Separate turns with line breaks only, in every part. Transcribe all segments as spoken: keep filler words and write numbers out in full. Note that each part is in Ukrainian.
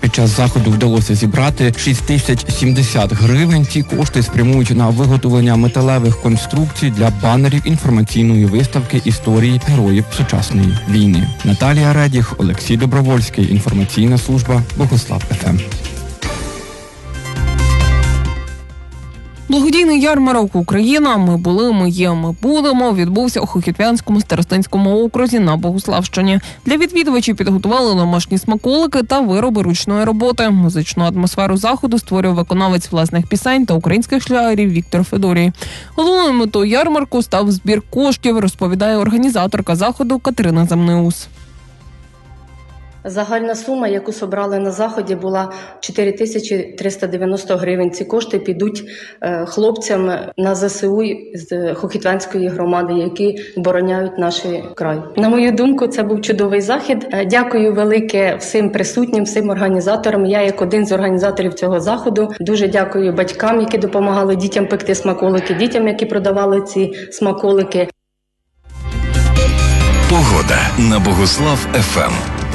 Під час заходу вдалося зібрати шість тисяч сімдесят гривень. Ці кошти спрямують на виготовлення металевих конструкцій для банерів інформаційної виставки історії героїв сучасної війни. Наталія Редіх, Олексій Добровольський. Інформаційна служба Богуслав еф ем.
Благодійний ярмарок «Україна. Ми були, ми є, ми будемо» відбувся у Хохітвянському старостинському окрузі на Богуславщині. Для відвідувачів підготували домашні смаколики та вироби ручної роботи. Музичну атмосферу заходу створює виконавець власних пісень та українських шлягерів Віктор Федорій. Головною метою ярмарку став збір коштів, розповідає організаторка заходу Катерина Замниус.
Загальна сума, яку зібрали на заході, була чотири тисячі триста дев'яносто гривень. Ці кошти підуть хлопцям на зе се у з Хохітвянської громади, які обороняють наш край. На мою думку, це був чудовий захід. Дякую велике всім присутнім, всім організаторам. Я, як один з організаторів цього заходу, дуже дякую батькам, які допомагали дітям пекти смаколики, дітям, які продавали ці смаколики.
Погода на Богуслав еф ем.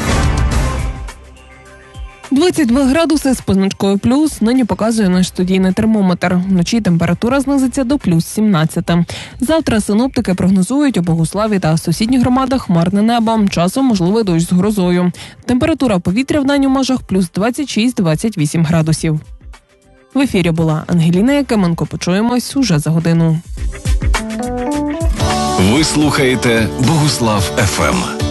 двадцять два градуси з позначкою плюс нині показує наш студійний термометр. Вночі температура знизиться до плюс сімнадцять. Завтра синоптики прогнозують у Богуславі та сусідніх громадах хмарне небо. Часом можливий дощ з грозою. Температура повітря в день у межах плюс двадцять шість - двадцять вісім градусів. В ефірі була Ангеліна Якименко. Почуємось уже за годину.
Ви слухаєте Богуслав еф ем.